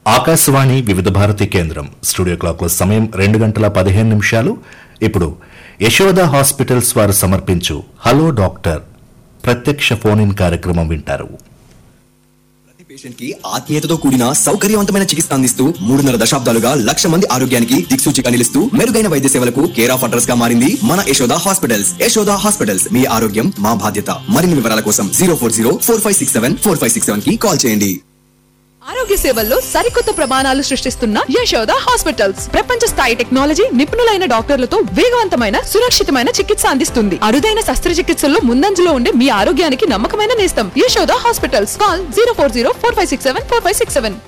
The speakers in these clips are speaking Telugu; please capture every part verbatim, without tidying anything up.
ఆకాశవాణి వివిధ భారతి కేంద్రం స్టూడియో క్లాక్లో సమయం రెండు గంటల పదిహేను నిమిషాలు. ఇప్పుడు యశోద హాస్పిటల్స్ వారు సమర్పించు హలో డాక్టర్ ప్రత్యక్ష ఫోన్ ఇన్ కార్యక్రమం వింటారు. ప్రతి పేషెంట్ కి ఆత్మీయతతో కూడిన సౌకర్యవంతమైన చికిత్స అందిస్తూ మూడున్నర దశాబ్దాలుగా లక్ష మంది ఆరోగ్యానికి దిక్సూచిగా నిలుస్తూ మెరుగైన వైద్య సేవలకు కేర్ ఆఫ్ అడ్రస్ గా మారింది మన యశోద హాస్పిటల్స్. యశోద హాస్పిటల్స్, మీ ఆరోగ్యం మా బాధ్యత. మరిన్ని వివరాల కోసం zero four zero four five six seven four five six seven కి కాల్ చేయండి. ఆరోగ్య సేవల్లో సరికొత్త ప్రమాణాలు సృష్టిస్తున్న యశోద హాస్పిటల్స్ ప్రపంచ స్థాయి టెక్నాలజీ, నిపుణులైన డాక్టర్లతో వేగవంతమైన సురక్షితమైన చికిత్స అందిస్తుంది. అరుదైన శస్త్రచికిత్సల్లో ముందంజలో ఉండే మీ ఆరోగ్యానికి నమ్మకమైన నేస్తం Yashoda hospitals. Call zero four zero four five six seven four five six seven.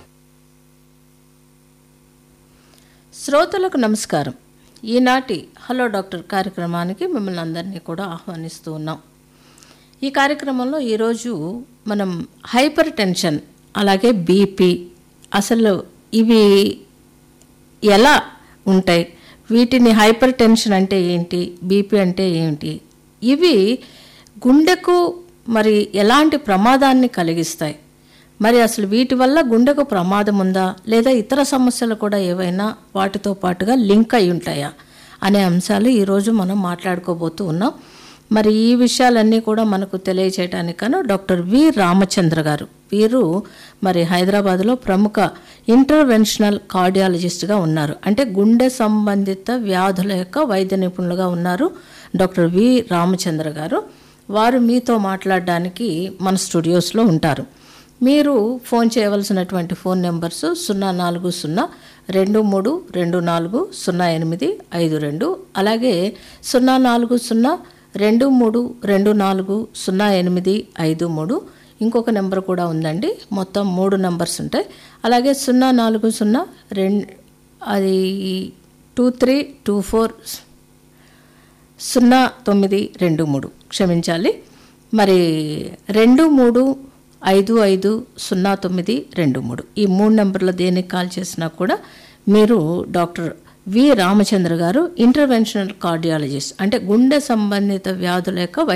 శ్రోతలకు నమస్కారం. ఈనాటి హలో డాక్టర్ కార్యక్రమానికి మిమ్మల్ని అందరినీ కూడా ఆహ్వానిస్తూ ఉన్నాం. ఈ కార్యక్రమంలో ఈరోజు మనం హైపర్ టెన్షన్, అలాగే బీపీ, అసలు ఇవి ఎలా ఉంటాయి, వీటిని హైపర్ టెన్షన్ అంటే ఏంటి, బీపీ అంటే ఏంటి, ఇవి గుండెకు మరి ఎలాంటి ప్రమాదాన్ని కలిగిస్తాయి, మరి అసలు వీటి వల్ల గుండెకు ప్రమాదం ఉందా లేదా ఇతర సమస్యలు కూడా ఏవైనా వాటితో పాటుగా లింక్ అయి ఉంటాయా అనే అంశాలు ఈరోజు మనం మాట్లాడుకోబోతూ ఉన్నాం. మరి ఈ విషయాలన్నీ కూడా మనకు తెలియచేయడానికను డాక్టర్ వి రామచంద్ర గారు, వీరు మరి హైదరాబాద్లో ప్రముఖ ఇంటర్వెన్షనల్ కార్డియాలజిస్ట్గా ఉన్నారు. అంటే గుండె సంబంధిత వ్యాధుల యొక్క వైద్య నిపుణులుగా ఉన్నారు డాక్టర్ వి రామచంద్ర గారు. వారు మీతో మాట్లాడడానికి మన స్టూడియోస్లో ఉంటారు. మీరు ఫోన్ చేయవలసినటువంటి ఫోన్ నెంబర్స్ సున్నా నాలుగు సున్నా రెండు మూడు రెండు నాలుగు సున్నా ఎనిమిది ఐదు రెండు, అలాగే సున్నా నాలుగు సున్నా రెండు మూడు రెండు నాలుగు సున్నా ఎనిమిది ఐదు మూడు, ఇంకొక నెంబర్ కూడా ఉందండి. మొత్తం మూడు నెంబర్స్ ఉంటాయి. అలాగే సున్నా నాలుగు సున్నా రెండు అది టూ త్రీ టూ ఫోర్ సున్నా తొమ్మిది రెండు మూడు, క్షమించాలి, మరి రెండు మూడు ఐదు ఐదు సున్నా తొమ్మిది రెండు మూడు, ఈ మూడు నెంబర్ల దేనికి కాల్ చేసినా కూడా మీరు డాక్టర్ వి రామచంద్ర గారు ఇంటర్వెన్షనల్ కార్డియాలజిస్ట్, అంటే గుండె సంబంధిత వ్యాధుల యొక్క